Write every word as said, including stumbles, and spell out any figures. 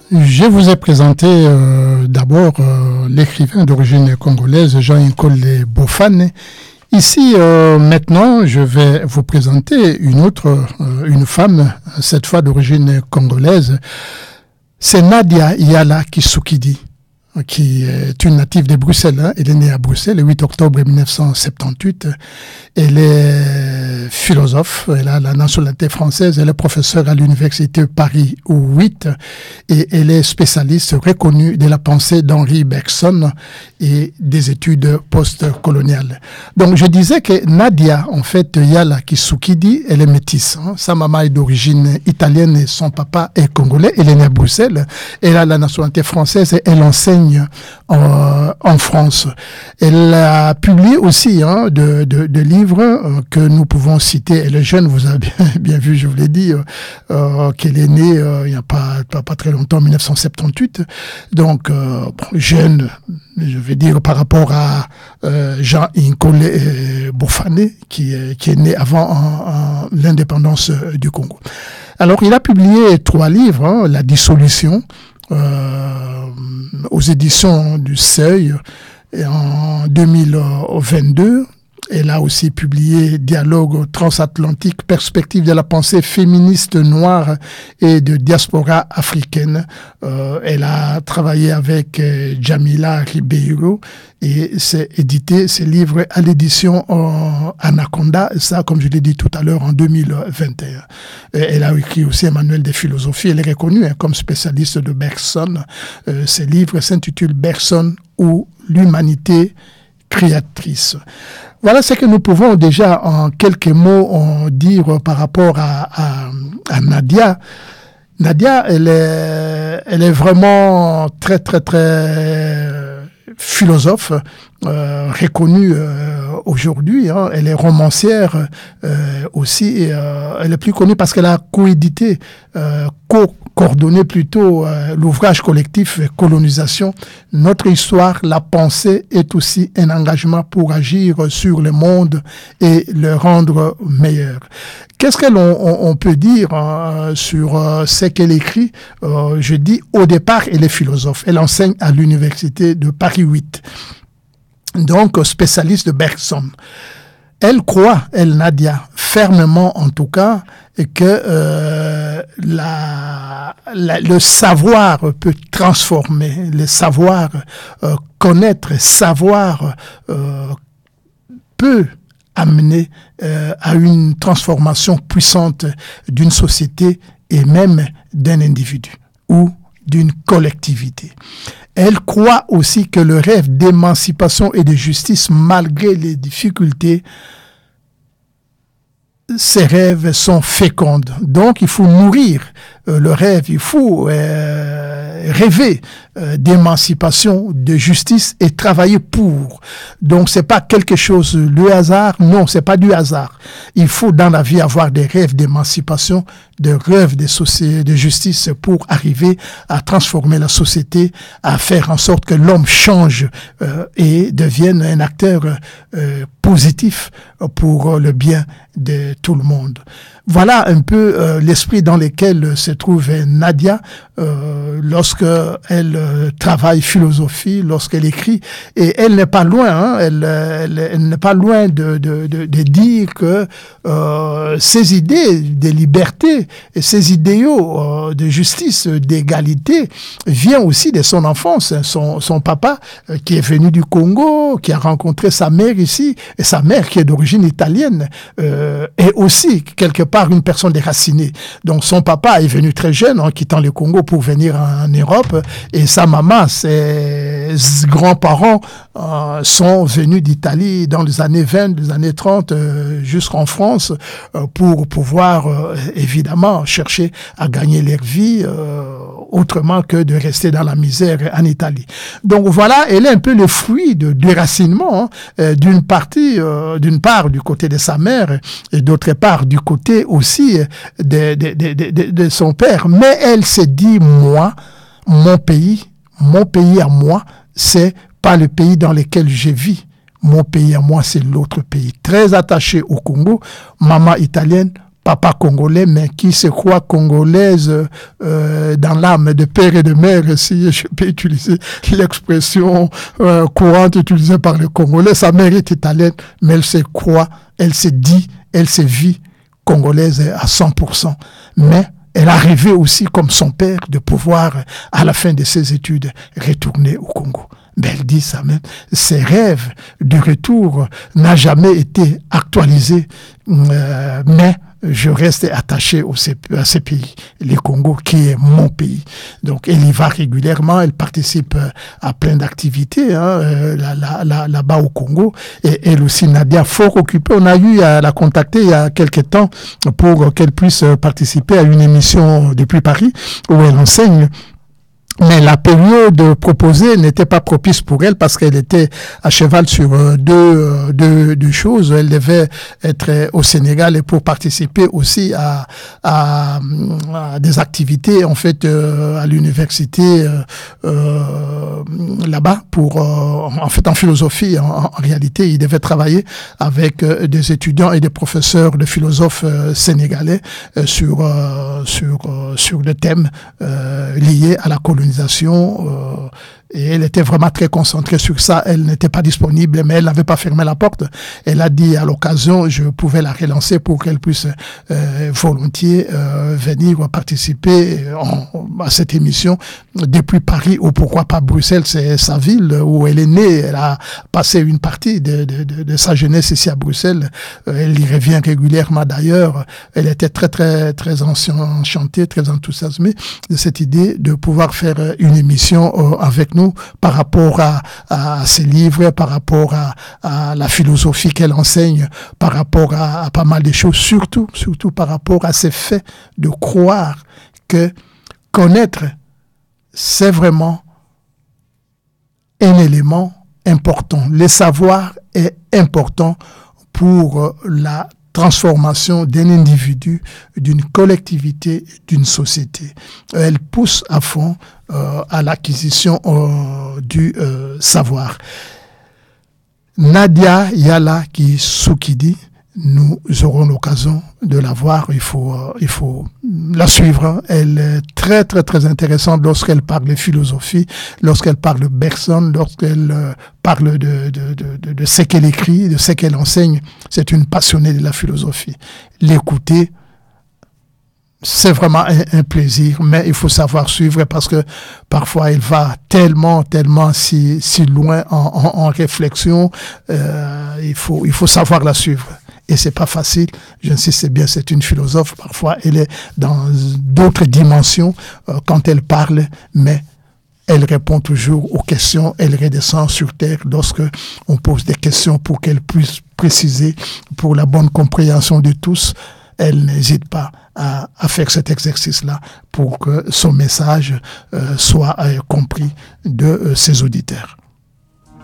Je vous ai présenté euh, d'abord euh, l'écrivain d'origine congolaise Jean-Nkole Bofane. Ici, euh, maintenant, je vais vous présenter une autre, euh, une femme, cette fois d'origine congolaise. C'est Nadia Yala Kisukidi, qui est une native de Bruxelles. Hein. Elle est née à Bruxelles le huit octobre mille neuf cent soixante-dix-huit. Elle est philosophe, elle a la nationalité française, elle est professeure à l'université Paris huit et elle est spécialiste reconnue de la pensée d'Henri Bergson et des études post-coloniales. Donc je disais que Nadia, en fait, Yala Kisukidi, elle est métisse. Hein. Sa maman est d'origine italienne et son papa est congolais. Elle est née à Bruxelles, elle a la nationalité française et elle enseigne en, en France. Elle a publié aussi hein, de, de, de livres euh, que nous pouvons citer. Elle est jeune, vous avez bien, bien vu, je vous l'ai dit, euh, euh, qu'elle est née euh, il n'y a pas, pas, pas très longtemps, mille neuf cent soixante-dix-huit. Donc, euh, bon, jeune, je vais dire, par rapport à euh, Jean-Nkole Bofane, qui, qui est né avant en, en l'indépendance du Congo. Alors, il a publié trois livres, hein, La dissolution, euh, aux éditions du Seuil, et en deux mille vingt-deux. Elle a aussi publié Dialogue transatlantique, perspective de la pensée féministe noire et de diaspora africaine. Euh, elle a travaillé avec euh, Jamila Ribeiro et s'est édité ses livres à l'édition euh, Anaconda, ça comme je l'ai dit tout à l'heure en deux mille vingt et un. Et elle a écrit aussi un manuel de philosophie. Elle est reconnue hein, comme spécialiste de Bergson. Euh, ses livres s'intitulent Bergson ou l'humanité créatrice. Voilà ce que nous pouvons déjà en quelques mots en dire par rapport à, à, à Nadia. Nadia, elle est, elle est vraiment très, très, très philosophe, euh, reconnue euh, aujourd'hui. Hein. Elle est romancière euh, aussi. Et, euh, elle est plus connue parce qu'elle a coédité, euh, co coordonné plutôt euh, l'ouvrage collectif Colonisation. Notre histoire, la pensée est aussi un engagement pour agir sur le monde et le rendre meilleur. Qu'est-ce que l'on on, on peut dire euh, sur euh, ce qu'elle écrit? euh, Je dis, au départ, elle est philosophe. Elle enseigne à l'université de Paris huit. Donc, spécialiste de Bergson. Elle croit, elle, Nadia, fermement en tout cas, que euh, la, la, le savoir peut transformer, le savoir euh, connaître, savoir euh, peut amener euh, à une transformation puissante d'une société et même d'un individu ou d'une collectivité. Elle croit aussi que le rêve d'émancipation et de justice, malgré les difficultés, ces rêves sont féconds. Donc, il faut nourrir euh, le rêve, il faut euh, rêver euh, d'émancipation, de justice et travailler pour. Donc, c'est pas quelque chose, le hasard, non, c'est pas du hasard. Il faut dans la vie avoir des rêves d'émancipation, des rêves de, société, de justice pour arriver à transformer la société, à faire en sorte que l'homme change euh, et devienne un acteur euh, positif pour le bien de tout le monde. Voilà un peu euh, l'esprit dans lequel se trouve Nadia euh, lorsque elle euh, travaille philosophie, lorsqu'elle écrit, et elle n'est pas loin, hein, elle, elle, elle n'est pas loin de, de, de, de dire que euh, ses idées de liberté et ses idéaux euh, de justice, d'égalité, vient aussi de son enfance. Son, son papa euh, qui est venu du Congo, qui a rencontré sa mère ici, et sa mère qui est d'origine italienne, euh, est aussi quelque part une personne déracinée. Donc son papa est venu très jeune, en quittant le Congo pour venir en, en Europe, et sa maman, ses grands-parents euh, sont venus d'Italie dans les années vingt, les années trente, euh, jusqu'en France, euh, pour pouvoir euh, évidemment chercher à gagner leur vie euh, autrement que de rester dans la misère en Italie. Donc voilà, elle est un peu le fruit de déracinement, hein, euh, d'une partie, euh, d'une part du côté de sa mère et d'autre part du côté aussi de, de, de, de, de son père. Mais elle s'est dit, moi, mon pays, mon pays à moi, c'est pas le pays dans lequel je vis. Mon pays à moi, c'est l'autre pays. Très attachée au Congo, maman italienne, papa congolais, mais qui se croit congolaise euh, dans l'âme de père et de mère, si je peux utiliser l'expression euh, courante utilisée par les Congolais. Sa mère est italienne, mais elle se croit, elle se dit, elle se vit congolaise à cent pour cent. Mais elle arrivait aussi, comme son père, de pouvoir, à la fin de ses études, retourner au Congo. Mais elle dit ça même, ses rêves de retour n'ont jamais été actualisés, euh, mais je reste attaché au, à ce pays, le Congo, qui est mon pays. Donc, elle y va régulièrement, elle participe à plein d'activités hein, là, là, là, là-bas au Congo. Et elle aussi, Nadia, fort occupée. On a eu à la contacter il y a quelques temps pour qu'elle puisse participer à une émission depuis Paris où elle enseigne. Mais la période proposée n'était pas propice pour elle parce qu'elle était à cheval sur deux, deux, deux choses. Elle devait être au Sénégal et pour participer aussi à, à, à des activités en fait euh, à l'université euh, là-bas pour euh, en fait en philosophie. En, en réalité, il devait travailler avec euh, des étudiants et des professeurs de philosophes euh, sénégalais euh, sur euh, sur euh, sur le thème euh, lié à la colonisation. Euh, et elle était vraiment très concentrée sur ça. Elle n'était pas disponible, mais elle n'avait pas fermé la porte. Elle a dit à l'occasion, je pouvais la relancer pour qu'elle puisse euh, volontiers euh, venir participer en, à cette émission depuis Paris ou pourquoi pas Bruxelles, c'est sa ville où elle est née. Elle a passé une partie de, de, de, de sa jeunesse ici à Bruxelles. Euh, elle y revient régulièrement d'ailleurs. Elle était très très très enchantée, très enthousiasmée de cette idée de pouvoir faire une émission euh, avec nous par rapport à, à ses livres, par rapport à, à la philosophie qu'elle enseigne, par rapport à, à pas mal de choses, surtout, surtout par rapport à ces faits de croire que connaître, c'est vraiment un élément important. Le savoir est important pour la transformation d'un individu, d'une collectivité, d'une société. Elle pousse à fond euh, à l'acquisition euh, du euh, savoir. Nadia Yala Kisukidi, nous aurons l'occasion de la voir, il faut, euh, il faut la suivre. Elle est très, très, très intéressante lorsqu'elle parle de philosophie, lorsqu'elle parle de Bergson, lorsqu'elle euh, parle de, de, de, de, de ce qu'elle écrit, de ce qu'elle enseigne. C'est une passionnée de la philosophie. L'écouter, c'est vraiment un, un plaisir, mais il faut savoir suivre parce que parfois elle va tellement, tellement si, si loin en, en, en réflexion, euh, il faut, il faut savoir la suivre. Et c'est pas facile. J'insiste bien, c'est une philosophe. Parfois, elle est dans d'autres dimensions euh, quand elle parle, mais elle répond toujours aux questions. Elle redescend sur terre lorsque on pose des questions pour qu'elle puisse préciser pour la bonne compréhension de tous. Elle n'hésite pas à, à faire cet exercice-là pour que son message euh, soit euh, compris de euh, ses auditeurs.